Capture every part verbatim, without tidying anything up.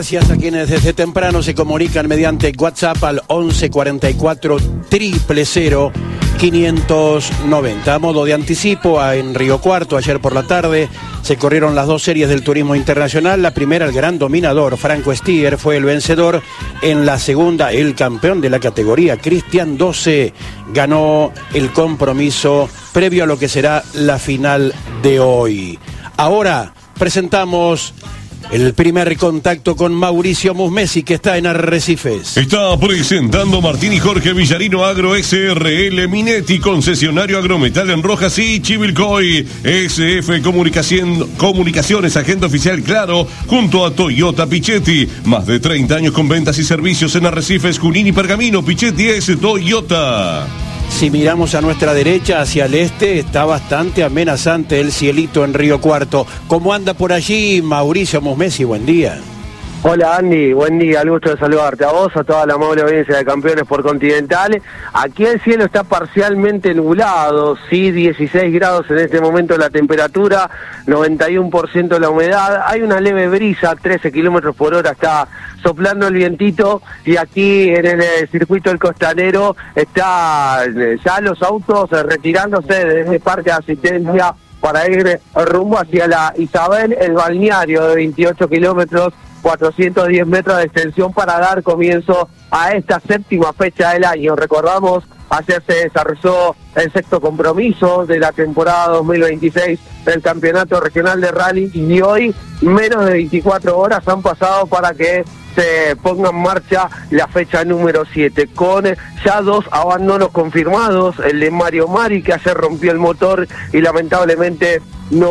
Gracias a quienes desde temprano se comunican mediante WhatsApp al once cuarenta y cuatro cero cero quinientos noventa. A modo de anticipo, en Río Cuarto, ayer por la tarde, se corrieron las dos series del turismo internacional. La primera, el gran dominador, Franco Stier, fue el vencedor. En la segunda, el campeón de la categoría, Cristian doce, ganó el compromiso previo a lo que será la final de hoy. Ahora presentamos el primer contacto con Mauricio Musmesi, que está en Arrecifes. Está presentando Martín y Jorge Villarino Agro S R L, Minetti, concesionario agrometal en Rojas y Chivilcoy. S F Comunicación, Comunicaciones, agente oficial Claro, junto a Toyota Pichetti. Más de treinta años con ventas y servicios en Arrecifes, Junín y Pergamino. Pichetti es Toyota. Si miramos a nuestra derecha, hacia el este, está bastante amenazante el cielito en Río Cuarto. ¿Cómo anda por allí, Mauricio Musmesi? Buen día. Hola Andy, buen día, al gusto de saludarte a vos, a toda la amable audiencia de Campeones por Continental. Aquí el cielo está parcialmente nublado, sí, dieciséis grados en este momento la temperatura, noventa y uno por ciento la humedad, hay una leve brisa, trece kilómetros por hora está soplando el vientito, y aquí en el circuito del Costanero está ya los autos retirándose desde el Parque de Asistencia para ir rumbo hacia la Isabel, el balneario de veintiocho kilómetros, cuatrocientos diez metros de extensión para dar comienzo a esta séptima fecha del año. Recordamos, ayer se desarrolló el sexto compromiso de la temporada dos mil veintiséis del Campeonato Regional de Rally, y hoy menos de veinticuatro horas han pasado para que se ponga en marcha la fecha número siete, con ya dos abandonos confirmados, el de Mario Mari, que ayer rompió el motor y lamentablemente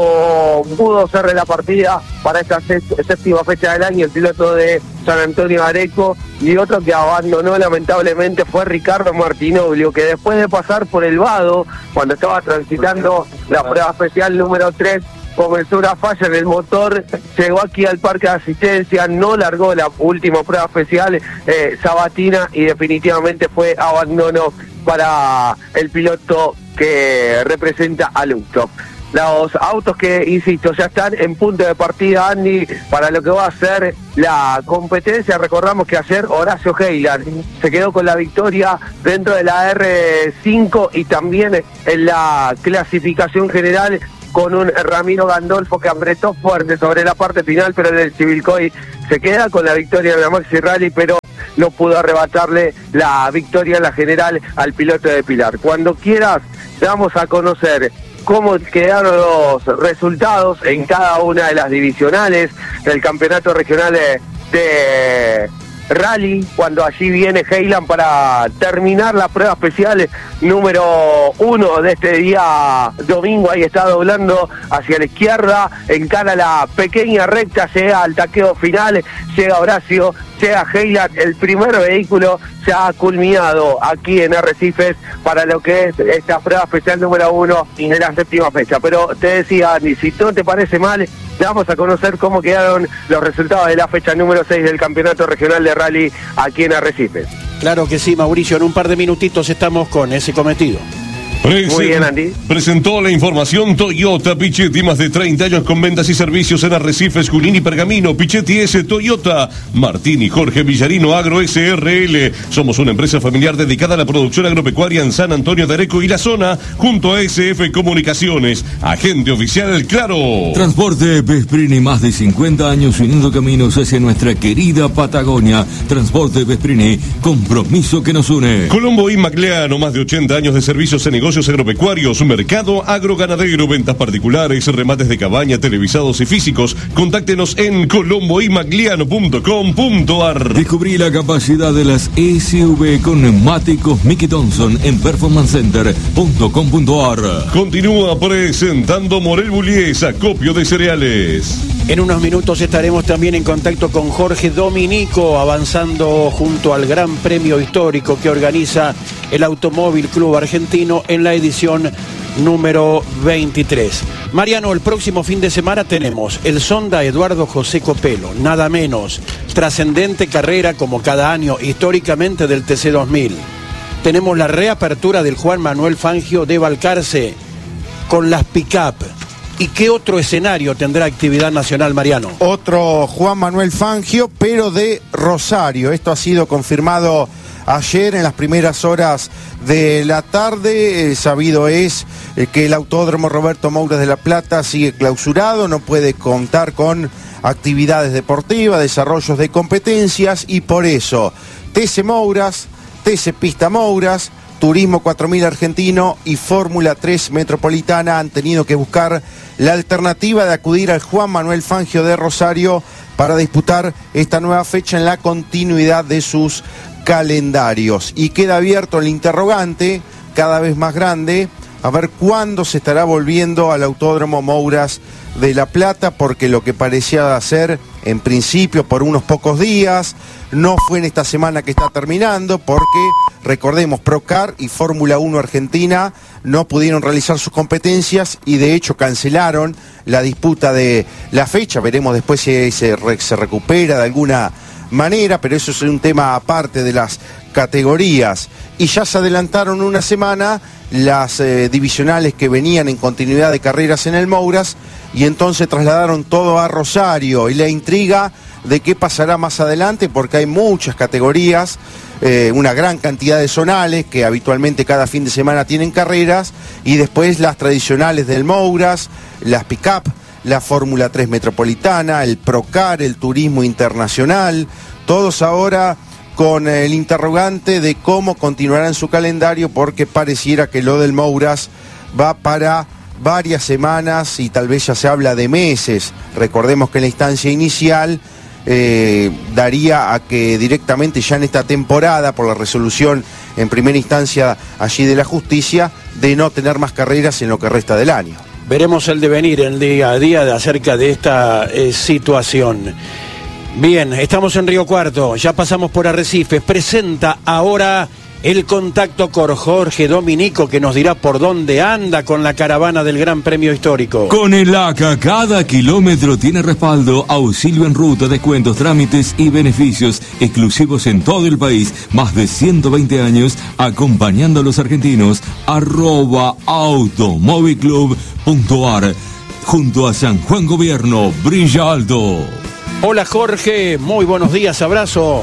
no pudo cerrar la partida para esta séptima fecha del año, el piloto de San Antonio Areco, y otro que abandonó lamentablemente fue Ricardo Martinoglio, que después de pasar por el vado, cuando estaba transitando la prueba especial número tres, comenzó una falla en el motor, llegó aquí al Parque de Asistencia, no largó la última prueba especial eh, sabatina, y definitivamente fue abandono para el piloto que representa a Luxo. Los autos que, insisto, ya están en punto de partida, Andy, para lo que va a ser la competencia. Recordamos que ayer Horacio Heiland se quedó con la victoria dentro de la R cinco y también en la clasificación general, con un Ramiro Gandolfo que apretó fuerte sobre la parte final, pero el Chivilcoy se queda con la victoria de la Maxi Rally, pero no pudo arrebatarle la victoria en la general al piloto de Pilar. Cuando quieras, vamos a conocer cómo quedaron los resultados en cada una de las divisionales del campeonato regional de, de Rally, cuando allí viene Heiland para terminar la prueba especial número uno de este día domingo. Ahí está doblando hacia la izquierda, encara la pequeña recta, llega al taqueo final, llega Horacio, llega Heiland, el primer vehículo ya ha culminado aquí en Arrecifes para lo que es esta prueba especial número uno de la séptima fecha. Pero te decía, Andy, si no te parece mal, vamos a conocer cómo quedaron los resultados de la fecha número seis del Campeonato Regional de Rally aquí en Arrecifes. Claro que sí, Mauricio, en un par de minutitos estamos con ese cometido. Present, Muy bien, Andy. Presentó la información Toyota Pichetti, más de treinta años con ventas y servicios en Arrecifes, Junín y Pergamino. Pichetti es Toyota. Martín y Jorge Villarino Agro S R L. Somos una empresa familiar dedicada a la producción agropecuaria en San Antonio de Areco y la zona, junto a S F Comunicaciones, agente oficial Claro. Transporte Vesprini, más de cincuenta años uniendo caminos hacia nuestra querida Patagonia. Transporte Vesprini, compromiso que nos une. Colombo y Macleano, más de ochenta años de servicios en negocios agropecuarios, mercado agroganadero, ventas particulares, remates de cabaña, televisados y físicos. Contáctenos en colombo y magliano punto com punto ar. Descubrí la capacidad de las S U V con neumáticos Mickey Thompson en performance center punto com punto ar. Continúa presentando Morel Bullies, acopio de cereales. En unos minutos estaremos también en contacto con Jorge Dominico, avanzando junto al Gran Premio Histórico que organiza el Automóvil Club Argentino en la edición número veintitrés. Mariano, el próximo fin de semana tenemos el Sonda Eduardo José Copelo, nada menos, trascendente carrera como cada año históricamente del T C dos mil. Tenemos la reapertura del Juan Manuel Fangio de Balcarce con las pick-up. ¿Y qué otro escenario tendrá actividad nacional, Mariano? Otro Juan Manuel Fangio, pero de Rosario. Esto ha sido confirmado ayer en las primeras horas de la tarde. Eh, sabido es eh, que el Autódromo Roberto Moura de La Plata sigue clausurado, no puede contar con actividades deportivas, desarrollos de competencias, y por eso T C Mouras, T C Pista Mouras, Turismo cuatro mil Argentino y Fórmula tres Metropolitana han tenido que buscar la alternativa de acudir al Juan Manuel Fangio de Rosario para disputar esta nueva fecha en la continuidad de sus calendarios. Y queda abierto el interrogante, cada vez más grande, a ver cuándo se estará volviendo al Autódromo Mouras de La Plata, porque lo que parecía ser, en principio, por unos pocos días, no fue en esta semana que está terminando, porque, recordemos, Procar y Fórmula uno Argentina no pudieron realizar sus competencias y de hecho cancelaron la disputa de la fecha. Veremos después si se, se recupera de alguna manera, pero eso es un tema aparte de las categorías. Y ya se adelantaron una semana las eh, divisionales que venían en continuidad de carreras en el Mouras, y entonces trasladaron todo a Rosario, y la intriga de qué pasará más adelante, porque hay muchas categorías, eh, una gran cantidad de zonales que habitualmente cada fin de semana tienen carreras, y después las tradicionales del Mouras, las pick-up, la Fórmula tres Metropolitana, el Procar, el Turismo Internacional, todos ahora con el interrogante de cómo continuará en su calendario, porque pareciera que lo del Mouras va para varias semanas y tal vez ya se habla de meses. Recordemos que en la instancia inicial eh, daría a que directamente ya en esta temporada, por la resolución en primera instancia allí de la justicia, de no tener más carreras en lo que resta del año. Veremos el devenir en el día a día de acerca de esta eh, situación. Bien, estamos en Río Cuarto, ya pasamos por Arrecifes. Presenta ahora el contacto con Jorge Dominico, que nos dirá por dónde anda con la caravana del Gran Premio Histórico. Con el A C A, cada kilómetro tiene respaldo, auxilio en ruta, descuentos, trámites y beneficios exclusivos en todo el país. Más de ciento veinte años acompañando a los argentinos. Arroba automóvilclub.ar. Junto a San Juan Gobierno, brilla alto. Hola Jorge, muy buenos días, abrazo.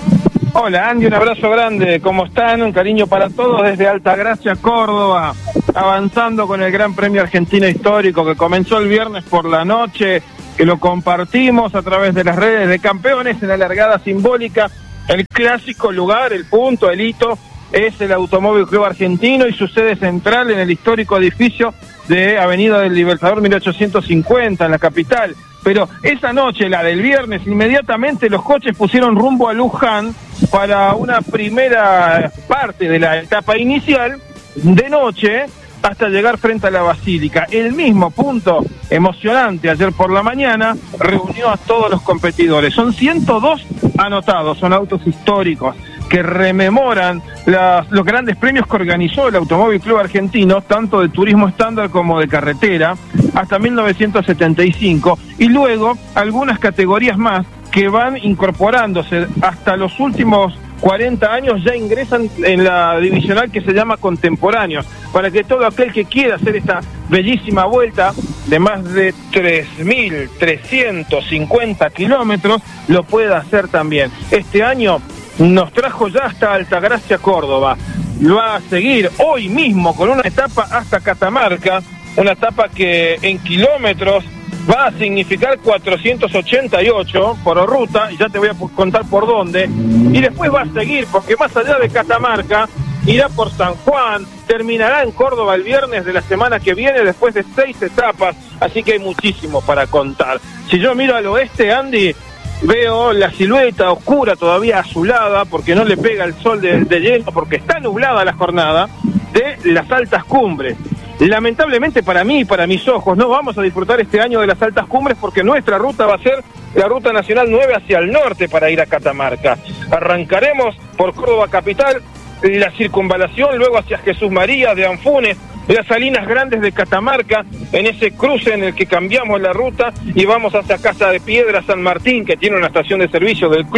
Hola Andy, un abrazo grande, ¿cómo están? Un cariño para todos desde Altagracia, Córdoba, avanzando con el Gran Premio Argentino Histórico que comenzó el viernes por la noche, que lo compartimos a través de las redes de campeones en la largada simbólica. El clásico lugar, el punto, el hito, es el Automóvil Club Argentino y su sede central en el histórico edificio de Avenida del Libertador mil ochocientos cincuenta en la capital. Pero esa noche, la del viernes, inmediatamente los coches pusieron rumbo a Luján para una primera parte de la etapa inicial, de noche, hasta llegar frente a la Basílica. El mismo punto emocionante ayer por la mañana reunió a todos los competidores. Son ciento dos anotados, son autos históricos que rememoran las, los grandes premios que organizó el Automóvil Club Argentino, tanto de turismo estándar como de carretera, hasta mil novecientos setenta y cinco, y luego algunas categorías más que van incorporándose hasta los últimos cuarenta años, ya ingresan en la divisional que se llama Contemporáneos, para que todo aquel que quiera hacer esta bellísima vuelta de más de tres mil trescientos cincuenta kilómetros lo pueda hacer también. Este año nos trajo ya hasta Altagracia, Córdoba. Va a seguir hoy mismo con una etapa hasta Catamarca, una etapa que en kilómetros va a significar cuatrocientos ochenta y ocho por ruta, y ya te voy a contar por dónde, y después va a seguir, porque más allá de Catamarca, irá por San Juan, terminará en Córdoba el viernes de la semana que viene, después de seis etapas, así que hay muchísimo para contar. Si yo miro al oeste, Andy, veo la silueta oscura, todavía azulada, porque no le pega el sol de, de lleno, porque está nublada la jornada, de las altas cumbres. Lamentablemente para mí y para mis ojos no vamos a disfrutar este año de las altas cumbres, porque nuestra ruta va a ser la Ruta Nacional nueve hacia el norte para ir a Catamarca. Arrancaremos por Córdoba Capital, la circunvalación, luego hacia Jesús María de Anfunes, las Salinas Grandes de Catamarca, en ese cruce en el que cambiamos la ruta y vamos hacia Casa de Piedra San Martín, que tiene una estación de servicio del club.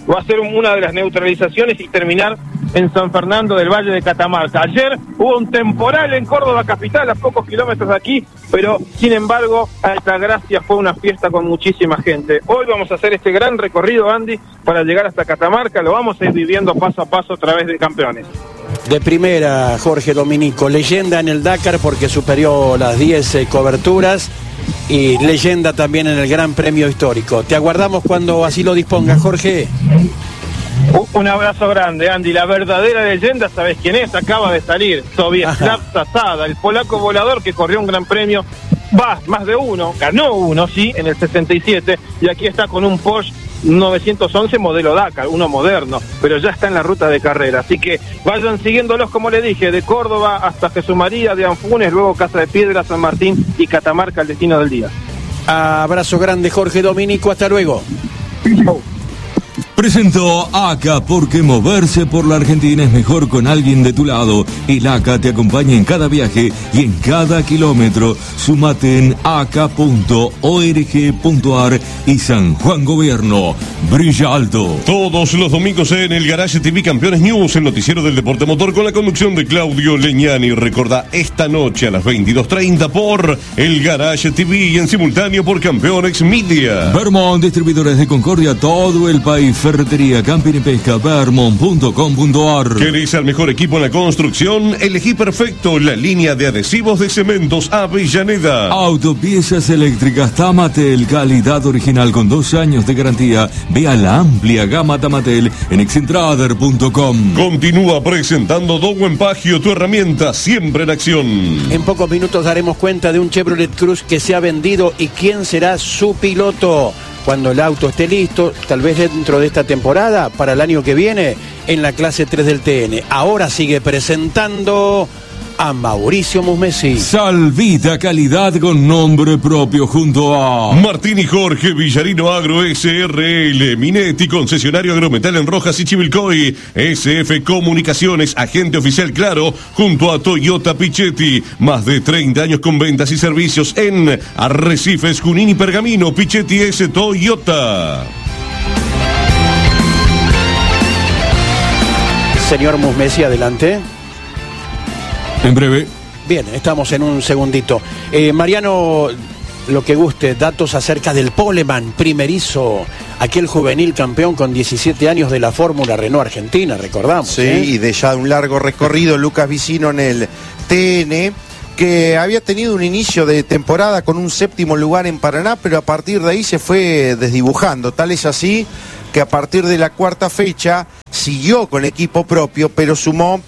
va a ser una de las neutralizaciones y terminar en San Fernando del Valle de Catamarca. Ayer hubo un temporal en Córdoba capital, a pocos kilómetros de aquí, pero sin embargo Altagracia fue una fiesta con muchísima gente. Hoy vamos a hacer este gran recorrido, Andy, para llegar hasta Catamarca. Lo vamos a ir viviendo paso a paso a través de Campeones. De primera, Jorge Dominico, leyenda en el Dakar porque superó las diez eh, coberturas y leyenda también en el Gran Premio Histórico. Te aguardamos cuando así lo disponga, Jorge. Un abrazo grande, Andy. La verdadera leyenda, ¿sabes quién es? Acaba de salir Sobieslav Zasada, el polaco volador que corrió un Gran Premio, va, más de uno, ganó uno, sí, en el sesenta y siete, y aquí está con un Porsche novecientos once modelo Dakar, uno moderno, pero ya está en la ruta de carrera, así que vayan siguiéndolos, como le dije, de Córdoba hasta Jesús María, de Anfunes, luego Casa de Piedra, San Martín y Catamarca, el destino del día. Abrazo grande, Jorge Dominico, hasta luego. Chau. Presentó A C A, porque moverse por la Argentina es mejor con alguien de tu lado. El A C A te acompaña en cada viaje y en cada kilómetro. Sumate en a c a punto org punto a r y San Juan Gobierno. Brilla alto. Todos los domingos en el Garage T V Campeones News, el noticiero del deporte motor con la conducción de Claudio Leñani. Recordá esta noche a las veintidós treinta por el Garage T V y en simultáneo por Campeones Media. Vermont, distribuidores de Concordia, todo el país. Ferretería, camping y pesca, vermont punto com punto a r. ¿Querés al mejor equipo en la construcción? Elegí perfecto la línea de adhesivos de Cementos Avellaneda. Autopiezas eléctricas Tamatel, calidad original con dos años de garantía. Ve a la amplia gama Tamatel en excentrader punto com. Continúa presentando Dowen Pagio, tu herramienta siempre en acción. En pocos minutos daremos cuenta de un Chevrolet Cruze que se ha vendido y quién será su piloto. Cuando el auto esté listo, tal vez dentro de esta temporada, para el año que viene, en la clase tres del T N. Ahora sigue presentando a Mauricio Musmesi. Salvita, calidad con nombre propio junto a Martín y Jorge Villarino Agro S R L, Minetti, concesionario agrometal en Rojas y Chivilcoy, S F Comunicaciones, agente oficial Claro, junto a Toyota Pichetti, más de treinta años con ventas y servicios en Arrecifes, Junín y Pergamino. Pichetti es Toyota. Señor Musmesi, adelante. En breve. Bien, estamos en un segundito. Eh, Mariano, lo que guste, datos acerca del Poleman primerizo, aquel juvenil campeón con diecisiete años de la Fórmula Renault Argentina, recordamos. Sí, ¿eh? y de ya un largo recorrido, Lucas Vicino en el T N, que había tenido un inicio de temporada con un séptimo lugar en Paraná, pero a partir de ahí se fue desdibujando. Tal es así que a partir de la cuarta fecha siguió con equipo propio, pero sumó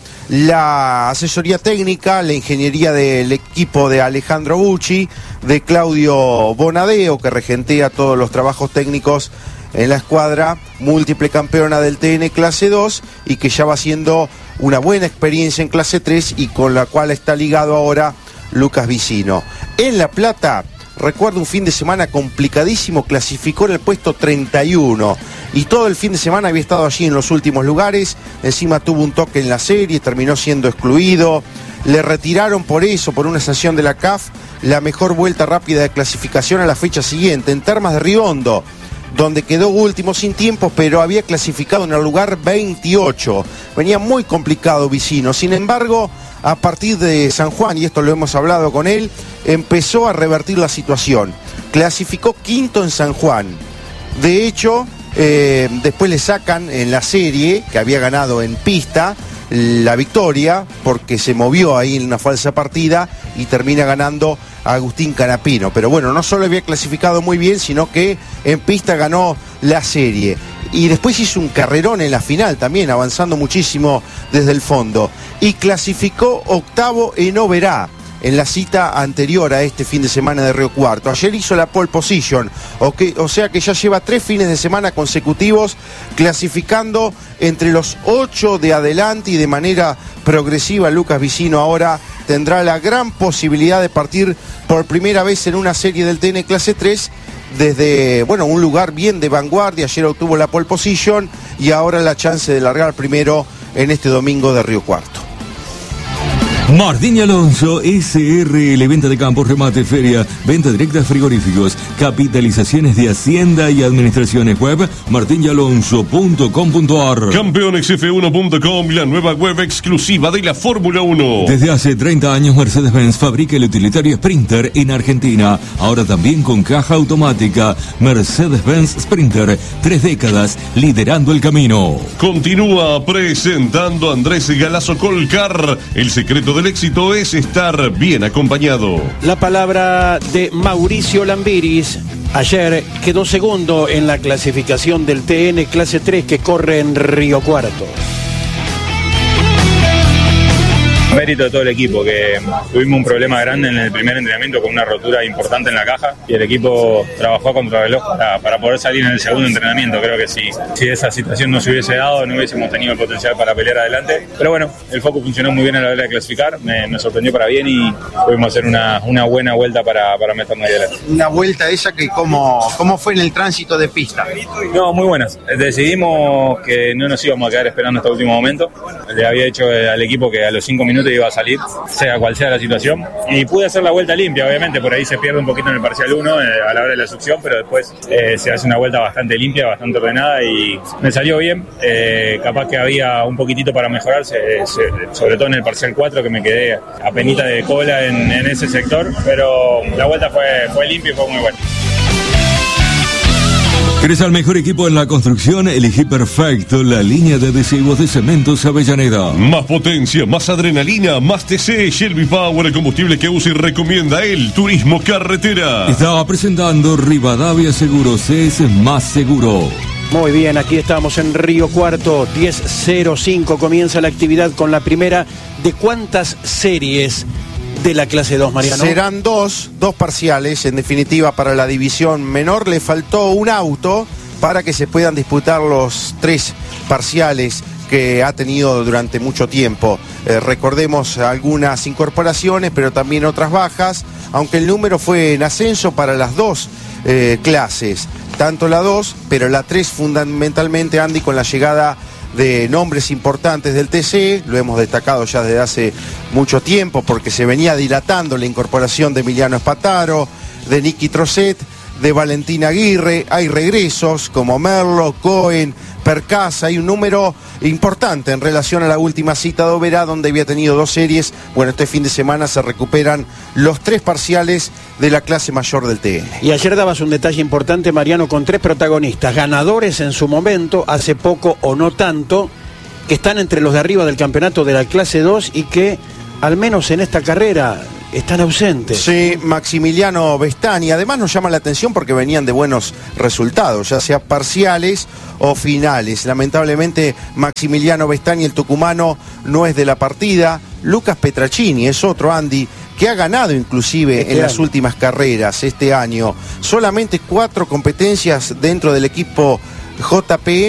la asesoría técnica, la ingeniería del equipo de Alejandro Bucci, de Claudio Bonadeo, que regentea todos los trabajos técnicos en la escuadra, múltiple campeona del T N clase dos y que ya va siendo una buena experiencia en clase tres y con la cual está ligado ahora Lucas Vicino. En La Plata, recuerdo un fin de semana complicadísimo, clasificó en el puesto treinta y uno y todo el fin de semana había estado allí en los últimos lugares, encima tuvo un toque en la serie, terminó siendo excluido, le retiraron por eso, por una sanción de la C A F, la mejor vuelta rápida de clasificación a la fecha siguiente, en Termas de Río Hondo, donde quedó último sin tiempo, pero había clasificado en el lugar veintiocho. Venía muy complicado Vicino. Sin embargo, a partir de San Juan, y esto lo hemos hablado con él, empezó a revertir la situación. Clasificó quinto en San Juan. De hecho, eh, después le sacan en la serie, que había ganado en pista, la victoria, porque se movió ahí en una falsa partida y termina ganando a Agustín Canapino. Pero bueno, no solo había clasificado muy bien, sino que en pista ganó la serie. Y después hizo un carrerón en la final también, avanzando muchísimo desde el fondo. Y clasificó octavo en Oberá, en la cita anterior a este fin de semana de Río Cuarto. Ayer hizo la pole position, o, que, o sea que ya lleva tres fines de semana consecutivos clasificando entre los ocho de adelante y de manera progresiva. Lucas Vicino ahora tendrá la gran posibilidad de partir por primera vez en una serie del T N clase tres desde, bueno, un lugar bien de vanguardia. Ayer obtuvo la pole position y ahora la chance de largar primero en este domingo de Río Cuarto. Martín y Alonso, S R L, venta de campos, remate, feria, venta directa de frigoríficos, capitalizaciones de Hacienda y administraciones web, martin y alonso punto com punto a r. Campeones F uno punto com, la nueva web exclusiva de la Fórmula uno. Desde hace treinta años Mercedes-Benz fabrica el utilitario Sprinter en Argentina, ahora también con caja automática. Mercedes-Benz Sprinter, tres décadas liderando el camino. Continúa presentando Andrés Galazo Colcar. El secreto del éxito es estar bien acompañado. La palabra de Mauricio Lambiris. Ayer quedó segundo en la clasificación del T N clase tres que corre en Río Cuarto. Mérito de todo el equipo, que tuvimos un problema grande en el primer entrenamiento con una rotura importante en la caja y el equipo trabajó a contrarreloj para, para poder salir en el segundo entrenamiento. Creo que si, si esa situación no se hubiese dado no hubiésemos tenido el potencial para pelear adelante, pero bueno, el foco funcionó muy bien a la hora de clasificar, me, me sorprendió para bien y pudimos hacer una, una buena vuelta para, para meternos ahí adelante. Una vuelta esa que cómo, cómo fue en el tránsito de pista. No, muy buenas. Decidimos que no nos íbamos a quedar esperando hasta el último momento. Le había dicho al equipo que a los cinco minutos iba a salir, sea cual sea la situación, y pude hacer la vuelta limpia. Obviamente por ahí se pierde un poquito en el parcial uno eh, a la hora de la succión, pero después eh, se hace una vuelta bastante limpia, bastante ordenada y me salió bien. Eh, capaz que había un poquitito para mejorar, se, se, sobre todo en el parcial cuatro, que me quedé a penita de cola en, en ese sector, pero la vuelta fue, fue limpia y fue muy buena. ¿Querés al mejor equipo en la construcción? Elegí perfecto la línea de adhesivos de Cementos Avellaneda. Más potencia, más adrenalina, más T C, Shelby Power, el combustible que usa y recomienda el Turismo Carretera. Estaba presentando Rivadavia Seguros, es más seguro. Muy bien, aquí estamos en Río Cuarto, diez cero cinco, comienza la actividad con la primera. ¿De cuántas series de la clase dos, Mariano? Serán dos, dos parciales, en definitiva para la división menor. Le faltó un auto para que se puedan disputar los tres parciales que ha tenido durante mucho tiempo. Eh, recordemos algunas incorporaciones, pero también otras bajas, aunque el número fue en ascenso para las dos eh, clases, tanto la dos, pero la tres fundamentalmente, Andy, con la llegada de nombres importantes del T C, lo hemos destacado ya desde hace mucho tiempo porque se venía dilatando la incorporación de Emiliano Espataro, de Nicky Trocet, de Valentín Aguirre. Hay regresos como Merlo, Cohen, Percasa, hay un número importante en relación a la última cita de Oberá, donde había tenido dos series. Bueno, este fin de semana se recuperan los tres parciales de la clase mayor del T N. Y ayer dabas un detalle importante, Mariano, con tres protagonistas, ganadores en su momento, hace poco o no tanto, que están entre los de arriba del campeonato de la clase dos y que, al menos en esta carrera, están ausentes. Sí, Maximiliano Vestani. Además nos llama la atención porque venían de buenos resultados, ya sea parciales o finales. Lamentablemente Maximiliano Vestani, el tucumano, no es de la partida. Lucas Petracini es otro, Andy, que ha ganado inclusive este en año. Las últimas carreras este año. Solamente cuatro competencias dentro del equipo J P M.